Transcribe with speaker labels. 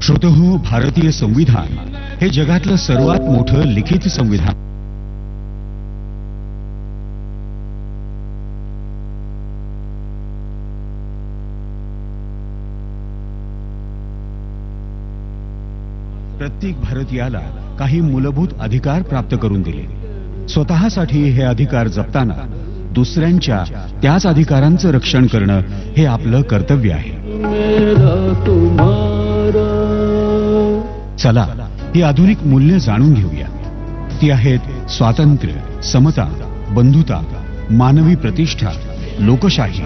Speaker 1: श्रोतहो, भारतीय संविधान हे जगातलं सर्वात मोठं लिखित संविधान. प्रत्येक भारतीयाला काही मूलभूत अधिकार प्राप्त करून दिले. स्वतःसाठी हे अधिकार जपताना दुसऱ्यांच्या त्याच अधिकारांचं रक्षण करणं हे आपलं कर्तव्य आहे. चला, ही आधुनिक मूल्य जाणून घेऊया. ती आहेत स्वातंत्र्य, समता, बंधुता, मानवी प्रतिष्ठा, लोकशाही.